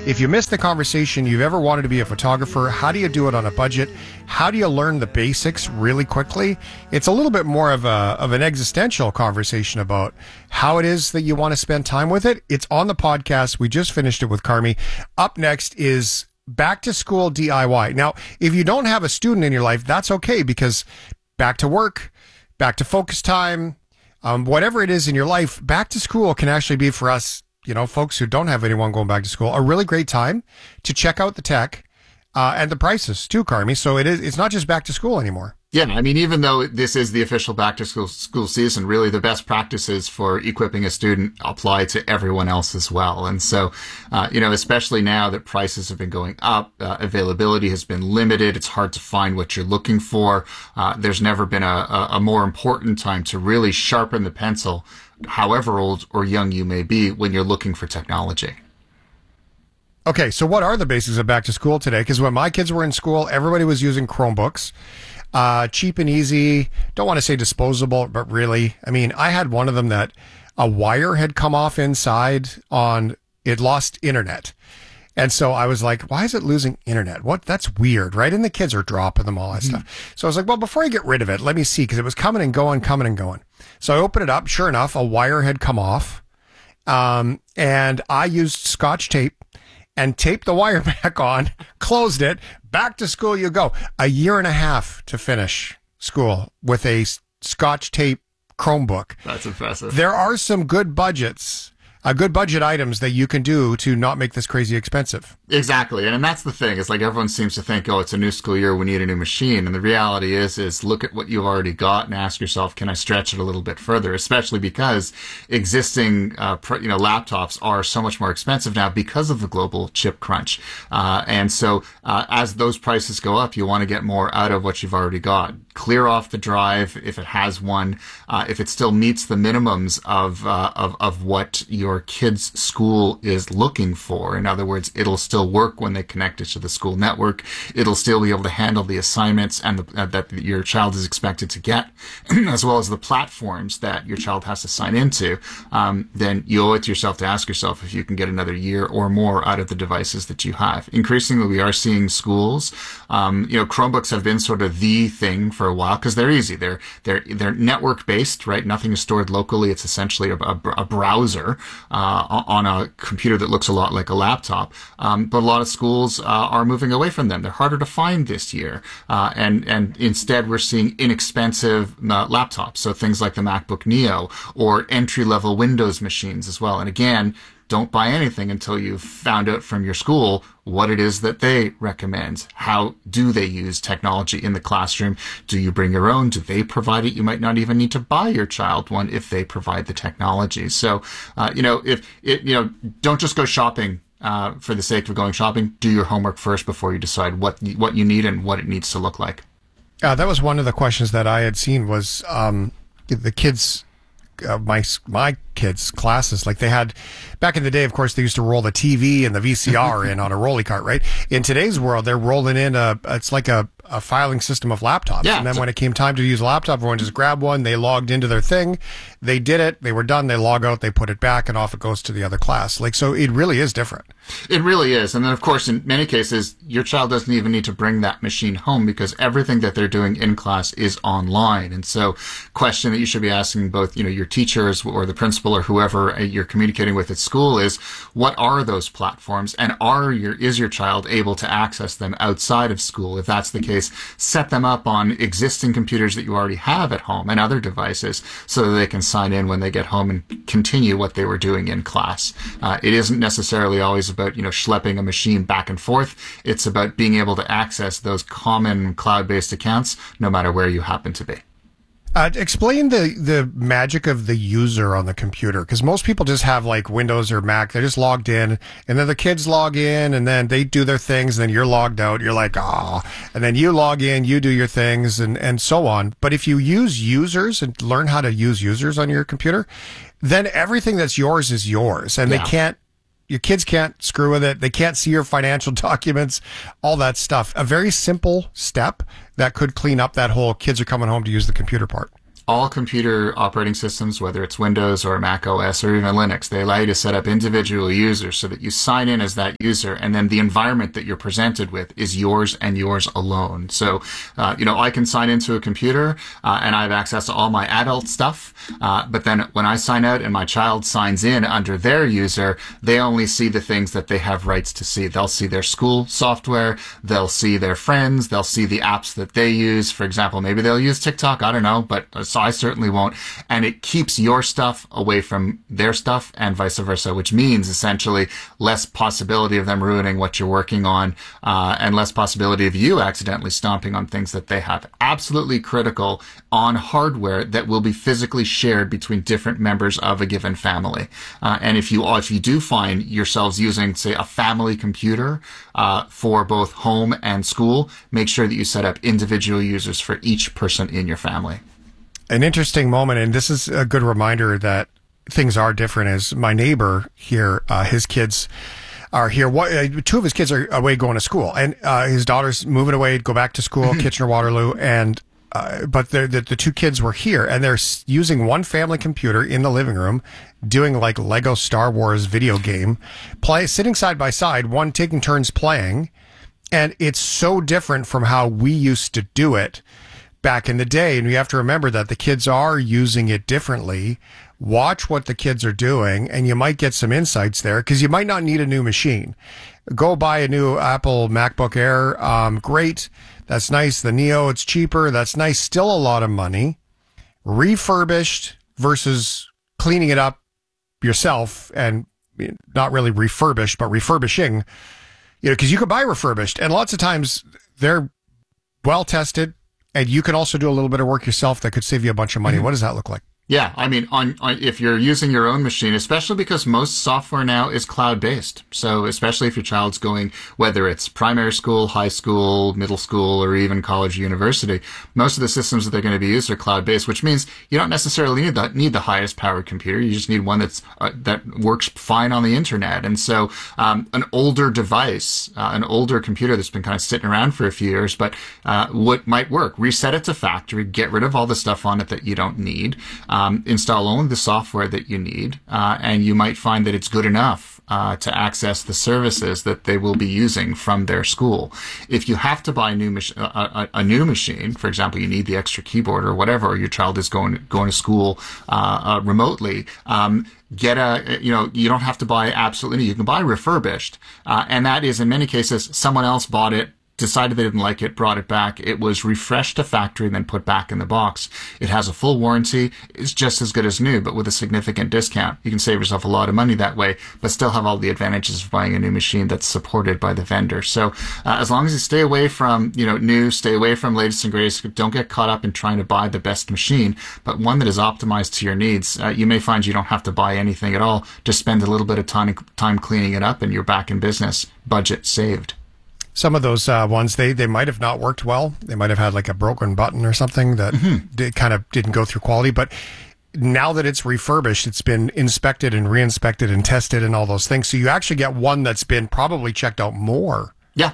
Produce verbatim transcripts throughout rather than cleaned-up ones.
If you missed the conversation, you've ever wanted to be a photographer, how do you do it on a budget? How do you learn the basics really quickly? It's a little bit more of a of an existential conversation about how it is that you want to spend time with it. It's on the podcast. We just finished it with Carmi. Up next is back to school D I Y. Now, if you don't have a student in your life, that's okay, because back to work, back to focus time, um, whatever it is in your life, back to school can actually be for us, you know, folks who don't have anyone going back to school, a really great time to check out the tech uh, and the prices too, Carmi. So it is, it's not just back to school anymore. Yeah, I mean, even though this is the official back to school school season, really the best practices for equipping a student apply to everyone else as well. And so, uh, you know, especially now that prices have been going up, uh, availability has been limited. It's hard to find what you're looking for. Uh, there's never been a, a, a more important time to really sharpen the pencil, however old or young you may be, when you're looking for technology. Okay, so what are the basics of back to school today? Because when my kids were in school, everybody was using Chromebooks. Uh, cheap and easy. Don't want to say disposable, but really, I mean, I had one of them that a wire had come off inside on, it lost internet. And so I was like, why is it losing internet? What? That's weird, right? And the kids are dropping them, all that mm-hmm. stuff. So I was like, well, before I get rid of it, let me see, because it was coming and going, coming and going. So I opened it up. Sure enough, a wire had come off. Um, and I used Scotch tape and taped the wire back on, closed it, back to school you go. A year and a half to finish school with a Scotch tape Chromebook. That's impressive. There are some good budgets, uh, good budget items that you can do to not make this crazy expensive. Exactly. And, and that's the thing. It's like everyone seems to think, oh, it's a new school year, we need a new machine. And the reality is, is look at what you've already got and ask yourself, can I stretch it a little bit further? Especially because existing, uh, pr- you know, laptops are so much more expensive now because of the global chip crunch. Uh, and so, uh, as those prices go up, you want to get more out of what you've already got. Clear off the drive if it has one, uh, if it still meets the minimums of, uh, of, of what your kid's school is looking for. In other words, it'll still work when they connect it to the school network. It'll still be able to handle the assignments and the, uh, that your child is expected to get, as well as the platforms that your child has to sign into. Um, then you owe it to yourself to ask yourself if you can get another year or more out of the devices that you have. Increasingly, we are seeing schools, um, you know, Chromebooks have been sort of the thing for a while because they're easy. They're, they're, they're network based, right? Nothing is stored locally. It's essentially a, a, a browser, uh, on a computer that looks a lot like a laptop. Um, but a lot of schools uh, are moving away from them. They're harder to find this year. Uh, and, and instead we're seeing inexpensive uh, laptops. So things like the MacBook Neo or entry-level Windows machines as well. And again, don't buy anything until you've found out from your school what it is that they recommend. How do they use technology in the classroom? Do you bring your own? Do they provide it? You might not even need to buy your child one if they provide the technology. So, uh, you know, if it, you know, don't just go shopping uh, for the sake of going shopping. Do your homework first before you decide what what you need and what it needs to look like. Uh, that was one of the questions that I had seen was um, the kids. Uh, my my kids' classes, like they had back in the day, of course, they used to roll the T V and the V C R in on a rolly cart, right? In today's world, they're rolling in a, it's like a, a filing system of laptops. Yeah, and then when it came time to use a laptop, everyone just grabbed one, they logged into their thing, they did it, they were done, they log out, they put it back, and off it goes to the other class. Like, so it really is different. It really is. And then, of course, in many cases, your child doesn't even need to bring that machine home because everything that they're doing in class is online. And so, question that you should be asking both, you know, your teachers or the principal or whoever you're communicating with at school is, what are those platforms, and are your is your child able to access them outside of school? If that's the case, set them up on existing computers that you already have at home and other devices so that they can sign in when they get home and continue what they were doing in class. Uh, it isn't necessarily always about, you know, schlepping a machine back and forth. It's about being able to access those common cloud-based accounts no matter where you happen to be. Uh, explain the, the magic of the user on the computer, because most people just have like Windows or Mac. They're just logged in, and then the kids log in, and then they do their things, and then you're logged out. You're like, ah, and then you log in, you do your things, and, and so on. But if you use users and learn how to use users on your computer, then everything that's yours is yours, and yeah. they can't. Your kids can't screw with it. They can't see your financial documents, all that stuff. A very simple step that could clean up that whole kids are coming home to use the computer part. all computer operating systems, whether it's Windows or Mac O S or even Linux, they allow you to set up individual users so that you sign in as that user, and then the environment that you're presented with is yours and yours alone. So, uh, you know, I can sign into a computer uh, and I have access to all my adult stuff, uh, but then when I sign out and my child signs in under their user, they only see the things that they have rights to see. They'll see their school software, they'll see their friends, they'll see the apps that they use. For example, maybe they'll use TikTok, I don't know, but so I certainly won't. And it keeps your stuff away from their stuff and vice versa, which means essentially less possibility of them ruining what you're working on, uh, and less possibility of you accidentally stomping on things that they have. Absolutely critical on hardware that will be physically shared between different members of a given family. Uh, and if you if you do find yourselves using, say, a family computer uh, for both home and school, make sure that you set up individual users for each person in your family. An interesting moment, and this is a good reminder that things are different, is my neighbor here, uh, his kids are here. What, uh, two of his kids are away going to school, and uh, his daughter's moving away to go back to school, Kitchener-Waterloo, and uh, but the, the the two kids were here, and they're using one family computer in the living room, doing like Lego Star Wars video game, play sitting side by side, one taking turns playing, and it's so different from how we used to do it back in the day. And you have to remember that the kids are using it differently. Watch what the kids are doing, and you might get some insights there, because you might not need a new machine. Go buy a new Apple MacBook Air. Um, great. That's nice. The Neo, it's cheaper. That's nice. Still a lot of money. Refurbished versus cleaning it up yourself, and not really refurbished, but refurbishing, you know, because you can buy refurbished, and lots of times they're well tested. And you can also do a little bit of work yourself that could save you a bunch of money. Mm-hmm. What does that look like? Yeah, I mean, on, on if you're using your own machine, especially because most software now is cloud-based. So especially if your child's going, whether it's primary school, high school, middle school, or even college or university, most of the systems that they're going to be used are cloud-based, which means you don't necessarily need the, need the highest powered computer. You just need one that's uh, that works fine on the internet. And so um, an older device, uh, an older computer that's been kind of sitting around for a few years, but uh, what might work, reset it to factory, get rid of all the stuff on it that you don't need. Um, Um, install only the software that you need, uh, and you might find that it's good enough uh, to access the services that they will be using from their school. If you have to buy a new, mach- a, a, a new machine, for example, you need the extra keyboard or whatever, or your child is going going to school uh, uh, remotely. Um, Get a, you know, you don't have to buy absolutely, you can buy refurbished, uh, and that is in many cases someone else bought it, decided they didn't like it, brought it back. It was refreshed to factory and then put back in the box. It has a full warranty. It's just as good as new, but with a significant discount. You can save yourself a lot of money that way, but still have all the advantages of buying a new machine that's supported by the vendor. So uh, as long as you stay away from, you know, new, stay away from latest and greatest, don't get caught up in trying to buy the best machine, but one that is optimized to your needs. Uh, you may find you don't have to buy anything at all. Just spend a little bit of time, time cleaning it up and you're back in business. Budget saved. Some of those uh, ones, they, they might have not worked well. They might have had like a broken button or something that mm-hmm. did, kind of didn't go through quality. But now that it's refurbished, it's been inspected and re-inspected and tested and all those things. So you actually get one that's been probably checked out more yeah.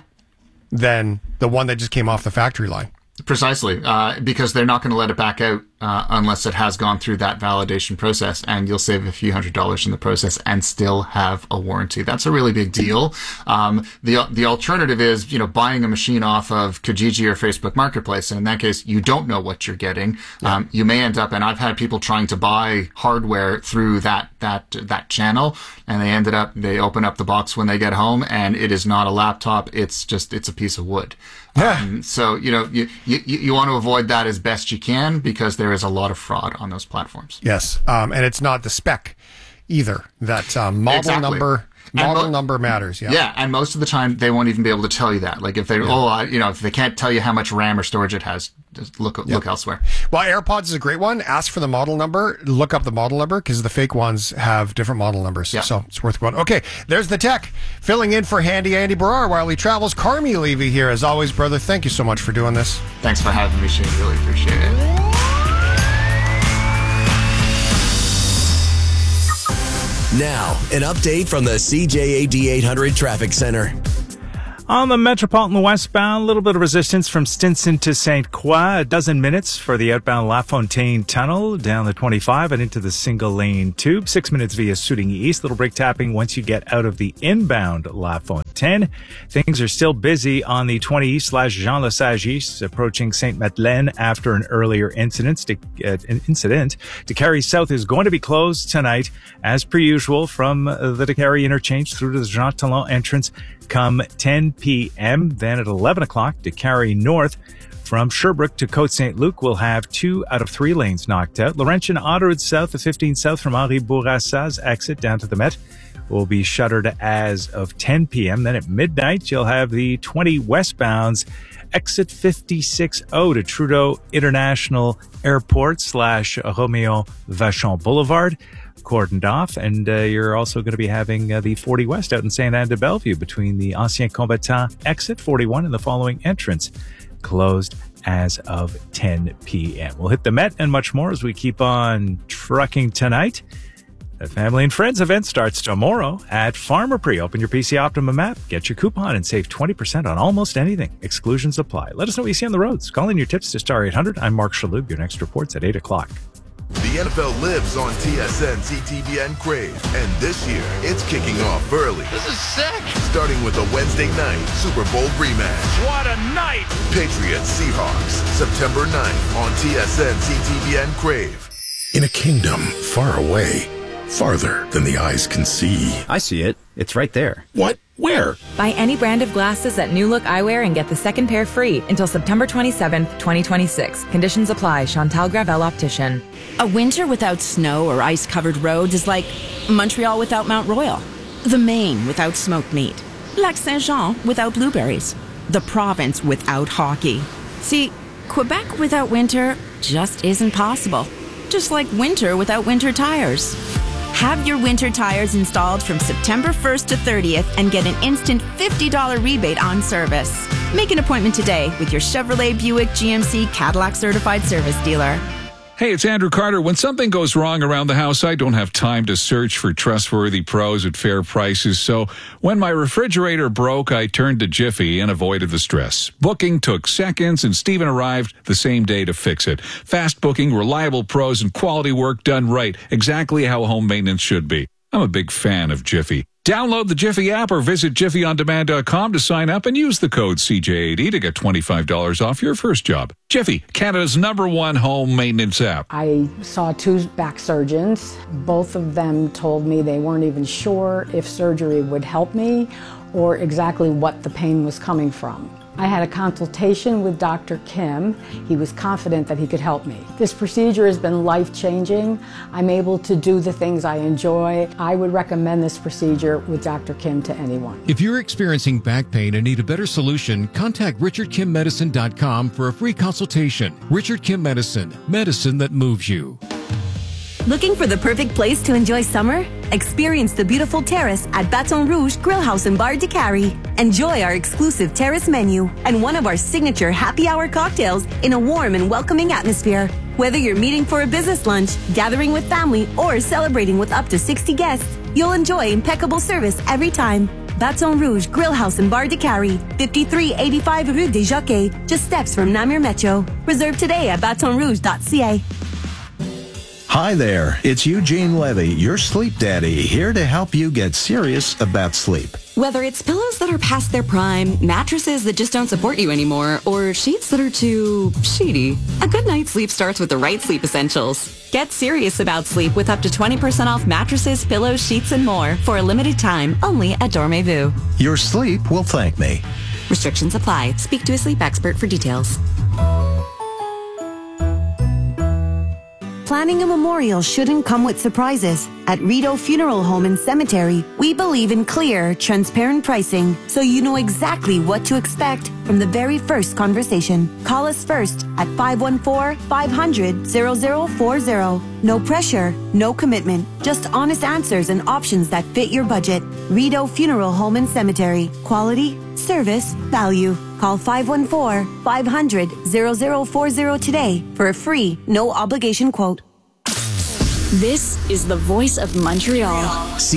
than the one that just came off the factory line. Precisely, uh, because they're not going to let it back out uh, unless it has gone through that validation process, and you'll save a few hundred dollars in the process and still have a warranty. That's a really big deal. Um, the the alternative is, you know, buying a machine off of Kijiji or Facebook Marketplace, and in that case, you don't know what you're getting. Yeah. Um, you may end up, and I've had people trying to buy hardware through that that that channel, and they ended up, they open up the box when they get home, and it is not a laptop. It's just, it's a piece of wood. Yeah. Um, so, you know, you, you, you want to avoid that as best you can, because there is a lot of fraud on those platforms. Yes. Um, and it's not the spec either. That um, model exactly. number model mo- number matters. Yeah. Yeah. And most of the time they won't even be able to tell you that. Like if they, yeah. oh, I, you know, if they can't tell you how much RAM or storage it has, just look, yeah. look elsewhere. Well, AirPods is a great one. Ask for the model number. Look up the model number, because the fake ones have different model numbers. Yeah. So it's worth going. Okay. There's the tech. Filling in for Handy Andy Barrar while he travels. Carmi Levy here as always, brother. Thank you so much for doing this. Thanks for having me, Shane. Really appreciate it. Now, an update from the C J A D eight hundred Traffic Center. On the Metropolitan westbound, a little bit of resistance from Stinson to Saint Croix. A dozen minutes for the outbound La Fontaine Tunnel down the twenty-five and into the single-lane tube. Six minutes via Soudigny East. Little brake tapping once you get out of the inbound La Fontaine. Things are still busy on the twenty East slash Jean Lesage East, approaching Saint Madeleine after an earlier incident. To, uh, incident. Décarie South is going to be closed tonight, as per usual, from the Décarie interchange through to the Jean Talon entrance come ten p.m. Then at eleven o'clock, Décarie North from Sherbrooke to Côte Saint-Luc will have two out of three lanes knocked out. Laurentian Autoroute South, the fifteen South from Henri Bourassa's exit down to the Met will be shuttered as of ten p.m. Then at midnight, you'll have the twenty westbounds exit fifty-six O to Trudeau International Airport slash Romeo Vachon Boulevard cordoned off. And uh, you're also going to be having uh, the forty West out in Saint Anne de Bellevue between the Ancien Combattant exit forty-one and the following entrance, closed as of ten p.m. We'll hit the Met and much more as we keep on trucking tonight. The Family and Friends event starts tomorrow at Farmer Pre. Open your P C Optimum app, get your coupon, and save twenty percent on almost anything. Exclusions apply. Let us know what you see on the roads. Call in your tips to Star eight hundred. I'm Mark Chaloub. Your next report's at eight o'clock. The N F L lives on T S N C T V N Crave, and this year it's kicking off early. This is sick! Starting with a Wednesday night Super Bowl rematch. What a night! Patriots Seahawks, September ninth on T S N C T V N Crave. In a kingdom far away, farther than the eyes can see. I see it. It's right there. What? Where? Buy any brand of glasses at New Look Eyewear and get the second pair free until September twenty-seventh, twenty twenty-six. Conditions apply. Chantal Gravel Optician. A winter without snow or ice-covered roads is like Montreal without Mount Royal, the Maine without smoked meat, Lac Saint-Jean without blueberries, the province without hockey. See, Quebec without winter just isn't possible. Just like winter without winter tires. Have your winter tires installed from September first to thirtieth and get an instant fifty dollars rebate on service. Make an appointment today with your Chevrolet, Buick, G M C, Cadillac certified service dealer. Hey, it's Andrew Carter. When something goes wrong around the house, I don't have time to search for trustworthy pros at fair prices. So when my refrigerator broke, I turned to Jiffy and avoided the stress. Booking took seconds, and Steven arrived the same day to fix it. Fast booking, reliable pros, and quality work done right. Exactly how home maintenance should be. I'm a big fan of Jiffy. Download the Jiffy app or visit jiffy on demand dot com to sign up and use the code C J eighty to get twenty-five dollars off your first job. Jiffy, Canada's number one home maintenance app. I saw two back surgeons. Both of them told me they weren't even sure if surgery would help me or exactly what the pain was coming from. I had a consultation with Doctor Kim. He was confident that he could help me. This procedure has been life-changing. I'm able to do the things I enjoy. I would recommend this procedure with Doctor Kim to anyone. If you're experiencing back pain and need a better solution, contact richard kim medicine dot com for a free consultation. Richard Kim Medicine, medicine that moves you. Looking for the perfect place to enjoy summer? Experience the beautiful terrace at Baton Rouge Grill House and Bar Décarie. Enjoy our exclusive terrace menu and one of our signature happy hour cocktails in a warm and welcoming atmosphere. Whether you're meeting for a business lunch, gathering with family, or celebrating with up to sixty guests, you'll enjoy impeccable service every time. Baton Rouge Grill House and Bar Décarie, fifty-three eighty-five Rue des Jockeys, just steps from Namur Metro. Reserve today at baton rouge dot c a. Hi there, it's Eugene Levy, your sleep daddy, here to help you get serious about sleep. Whether it's pillows that are past their prime, mattresses that just don't support you anymore, or sheets that are too sheety, a good night's sleep starts with the right sleep essentials. Get serious about sleep with up to twenty percent off mattresses, pillows, sheets, and more for a limited time only at Dormez-vous. Your sleep will thank me. Restrictions apply. Speak to a sleep expert for details. Planning a memorial shouldn't come with surprises. At Rideau Funeral Home and Cemetery, we believe in clear, transparent pricing, so you know exactly what to expect from the very first conversation. Call us first at five one four, five hundred, zero zero four zero. No pressure, no commitment, just honest answers and options that fit your budget. Rideau Funeral Home and Cemetery. Quality, service, value. Call five one four, five hundred, zero zero four zero today for a free, no obligation quote. This is the voice of Montreal.